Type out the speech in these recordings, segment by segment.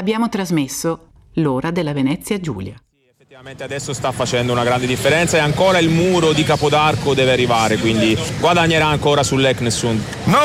Abbiamo trasmesso L'ora della Venezia Giulia. Effettivamente adesso sta facendo una grande differenza e ancora il muro di Capodarco deve arrivare, quindi guadagnerà ancora sull'Eknesund.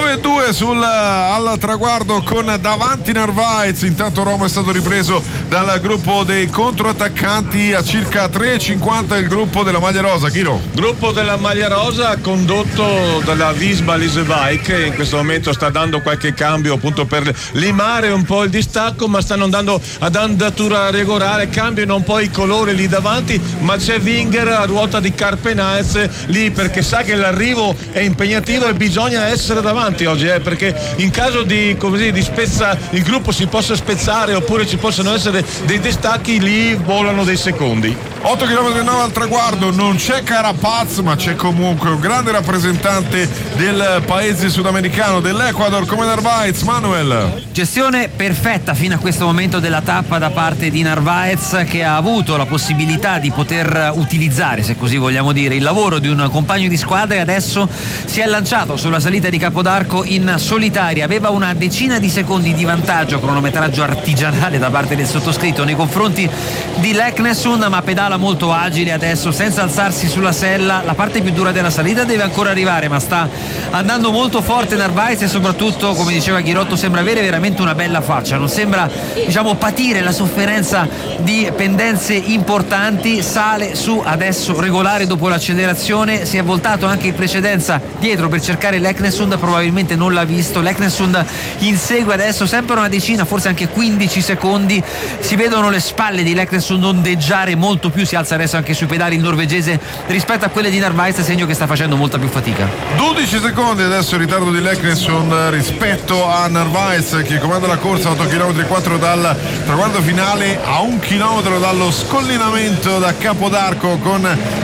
9-2 al traguardo con davanti Narvaez. Intanto Roma è stato ripreso dal gruppo dei controattaccanti a circa 3,50 il gruppo della maglia rosa. Chino. Gruppo della maglia rosa condotto dalla Visma Lisevaik, che in questo momento sta dando qualche cambio appunto per limare un po' il distacco, ma stanno andando ad andatura regolare, cambiano un po' i colori lì davanti, ma c'è Winger a ruota di Carpenaez lì perché sa che l'arrivo è impegnativo e bisogna essere davanti oggi, perché in caso di spezza il gruppo si possa spezzare oppure ci possano essere dei distacchi, lì volano dei secondi. 8 km al traguardo, non c'è Carapaz, ma c'è comunque un grande rappresentante del paese sudamericano, dell'Ecuador, come Narvaez. Manuel. Gestione perfetta fino a questo momento della tappa da parte di Narvaez, che ha avuto la possibilità di poter utilizzare, se così vogliamo dire, il lavoro di un compagno di squadra e adesso si è lanciato sulla salita di Capodarco in solitaria. Aveva una decina di secondi di vantaggio, cronometraggio artigianale da parte del sottoscritto nei confronti di Leknesund, ma pedala molto agile adesso senza alzarsi sulla sella. La parte più dura della salita deve ancora arrivare, ma sta andando molto forte Narvaez e soprattutto, come diceva Ghirotto, sembra avere veramente una bella faccia, non sembra patire la sofferenza di pendenze importanti. Sale su adesso regolare dopo l'accelerazione, si è voltato anche in precedenza dietro per cercare Leknesund, probabilmente non l'ha visto. Leknesund insegue adesso sempre una decina, forse anche 15 secondi, si vedono le spalle di Leknesund ondeggiare molto più, si alza adesso anche sui pedali il norvegese rispetto a quelle di Narvaez, segno che sta facendo molta più fatica. 12 secondi adesso il ritardo di Leknesund rispetto a Narvaez, che comanda la corsa. 8 km 4 dal traguardo finale, a 1 chilometro dallo scollinamento da Capodarco, con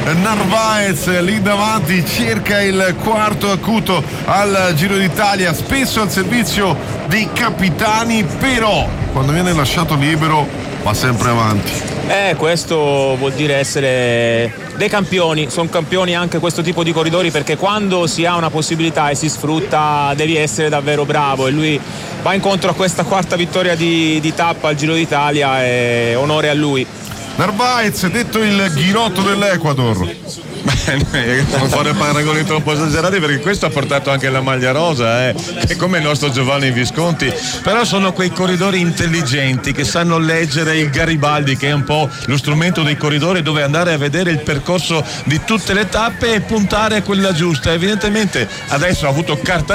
Narvaez lì davanti, cerca il quarto acuto al Giro d'Italia, spesso al servizio dei capitani, però quando viene lasciato libero va sempre avanti. Questo vuol dire essere dei campioni, sono campioni anche questo tipo di corridori, perché quando si ha una possibilità e si sfrutta devi essere davvero bravo, e lui va incontro a questa quarta vittoria di tappa al Giro d'Italia e onore a lui. Narvaez, detto il Ghirotto dell'Ecuador. Non fare paragoni troppo esagerati, perché questo ha portato anche la maglia rosa, che come il nostro Giovanni Visconti, però sono quei corridori intelligenti che sanno leggere il Garibaldi, che è un po' lo strumento dei corridori, dove andare a vedere il percorso di tutte le tappe e puntare a quella giusta. Evidentemente adesso ha avuto carta